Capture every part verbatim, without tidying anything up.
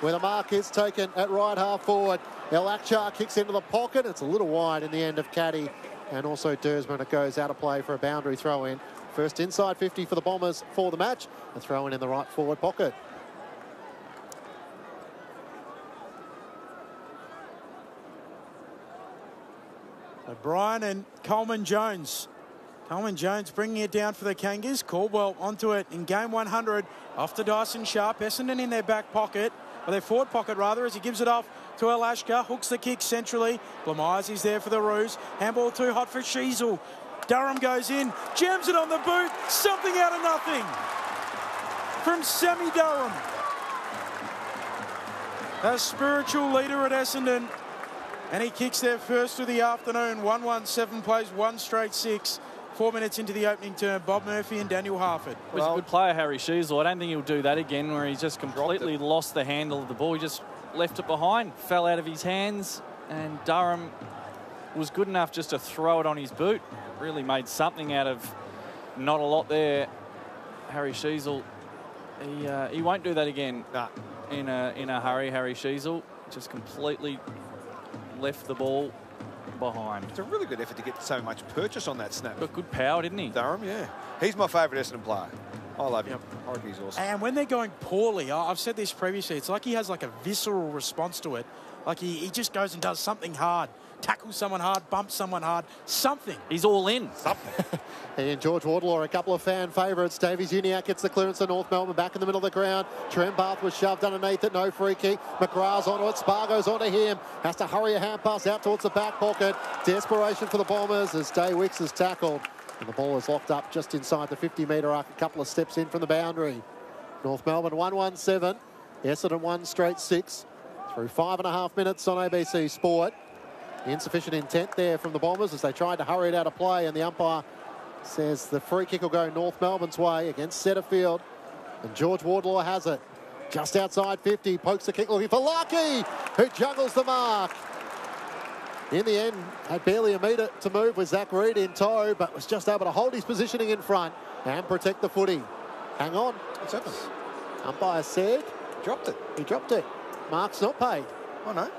where the mark is taken at right half forward. El Akchar kicks into the pocket. It's a little wide in the end of Caddy. And also Dersman. It goes out of play for a boundary throw in. First inside fifty for the Bombers for the match. A throw in in the right forward pocket. O'Brien and Coleman Jones. Coleman Jones bringing it down for the Kangas. Caldwell onto it in game one hundred. Off to Dyson Sharp. Essendon in their back pocket, or their forward pocket rather, as he gives it off to El Ashkar. Hooks the kick centrally. Blamires is there for the Roos. Handball too hot for Sheasel. Durham goes in. Jams it on the boot. Something out of nothing from Sammy Durham. A spiritual leader at Essendon. And he kicks their first of the afternoon. one one seven plays one straight six. Four minutes into the opening term. Bob Murphy and Daniel Harford. He was a good player, Harry Sheasel. I don't think he'll do that again, where he's just completely lost the handle of the ball. He just left it behind, fell out of his hands, and Durham was good enough just to throw it on his boot. Really made something out of not a lot there. Harry Sheasel, he uh, he won't do that again. Nah. in a in a hurry. Harry Sheasel just completely left the ball behind. It's a really good effort to get so much purchase on that snap. Got good power, didn't he? Durham, yeah. He's my favourite Essendon player. I love him. Yep. I reckon he's awesome. And when they're going poorly, I've said this previously, it's like he has like a visceral response to it. Like he, he just goes and does something hard. Tackles someone hard, bumps someone hard, something. He's all in. Something. He and George Wardlaw are a couple of fan favourites. Davies Uniacke gets the clearance to North Melbourne, back in the middle of the ground. Trembath was shoved underneath it, no free kick. McGrath's onto it, Spargo's onto him. Has to hurry a hand pass out towards the back pocket. Desperation for the Bombers as Day Wicks is tackled. And the ball is locked up just inside the fifty metre arc, a couple of steps in from the boundary. North Melbourne one one seven. Essendon one straight six. Through five and a half minutes on A B C Sport. Insufficient intent there from the Bombers as they tried to hurry it out of play, and the umpire says the free kick will go North Melbourne's way against Setterfield. And George Wardlaw has it. Just outside fifty, pokes the kick looking for Larkey, who juggles the mark. In the end, had barely a metre to move with Zach Reid in tow, but was just able to hold his positioning in front and protect the footy. Hang on. What's happened? Umpire said Dropped it. he dropped it. Mark's not paid. Oh, no.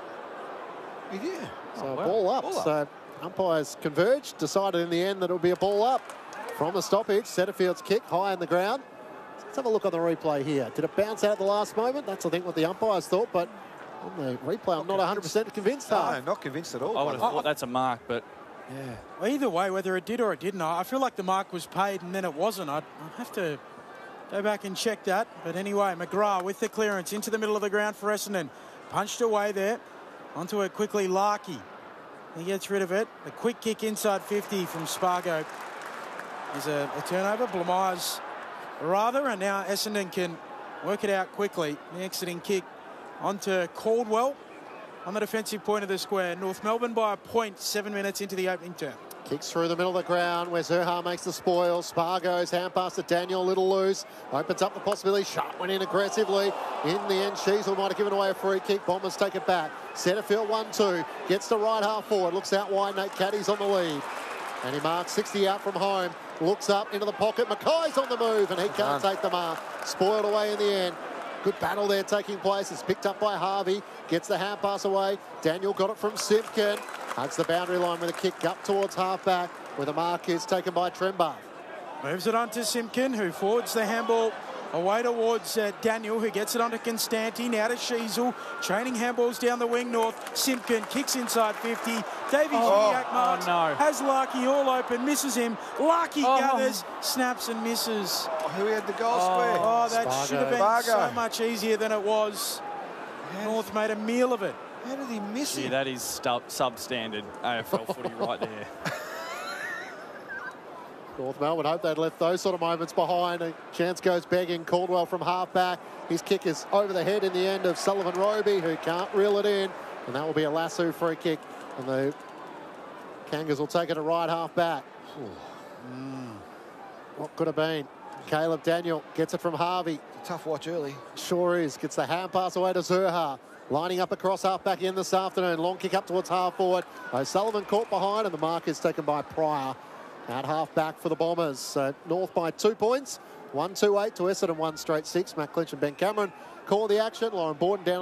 Yeah. So Oh, wow. ball up. Ball up. So umpires converged, decided in the end that it'll be a ball up from the stoppage. Setterfield's kick high in the ground. Let's have a look on the replay here. Did it bounce out at the last moment? That's, I think, what the umpires thought, but on the replay, I'm not one hundred percent convinced. No, Half. not convinced at all. I would have thought that's a mark, but Yeah. Well, either way, whether it did or it didn't, I feel like the mark was paid and then it wasn't. I'd, I'd have to go back and check that. But anyway, McGrath with the clearance into the middle of the ground for Essendon. Punched away there. Onto it quickly, Larkey. He gets rid of it. The quick kick inside fifty from Spargo is a, a turnover. Blamires rather, and now Essendon can work it out quickly. The exiting kick onto Caldwell on the defensive point of the square. North Melbourne by a point, seven minutes into the opening term. Kicks through the middle of the ground where Zerha makes the spoil. Spargo's hand pass to Daniel, a little loose. Opens up the possibility. Sharp went in aggressively. In the end, Sheasel might have given away a free kick. Bombers take it back. Setterfield one two. Gets to right half forward. Looks out wide. Nate Caddy's on the lead. And he marks sixty out from home. Looks up into the pocket. Mackay's on the move and he can't take the mark. Spoiled away in the end. Good battle there taking place. It's picked up by Harvey. Gets the hand pass away. Daniel got it from Simpkin. Hugs the boundary line with a kick up towards half-back, where the mark is taken by Trembath. Moves it on to Simpkin, who forwards the handball away towards uh, Daniel, who gets it onto Constanti. Now to Sheasel. Training handballs down the wing north. Simpkin kicks inside fifty. Davies Oh, Uniacke marks. oh, no. Has Larkey all open. Misses him. Larkey Oh. gathers. Snaps and misses. Oh, who had the goal Oh. square? Oh, that Spargo. should have been Spargo. so much easier than it was. North made a meal of it. How did he miss yeah, it? that is stu- substandard A F L footy right there. North Melbourne hope they'd left those sort of moments behind. A chance goes begging. Caldwell from half-back. His kick is over the head in the end of Sullivan Roby, who can't reel it in. And that will be a lasso free kick. And the Kangas will take it to right half-back. Mm. What could have been? Caleb Daniel gets it from Harvey. Tough watch early. Sure is. Gets the hand pass away to Zerha. Lining up across half-back in this afternoon. Long kick up towards half-forward. O'Sullivan caught behind, and the mark is taken by Pryor at half-back for the Bombers. So North by two points. one two eight to Essendon, one straight six. Matt Clinch and Ben Cameron call the action. Lauren Borden down